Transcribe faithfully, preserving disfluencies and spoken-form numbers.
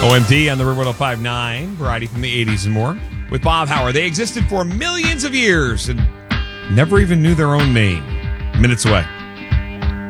O M D on the River one oh five point nine, variety from the eighties and more. With Bob Howard. They existed for millions of years and never even knew their own name. Minutes away.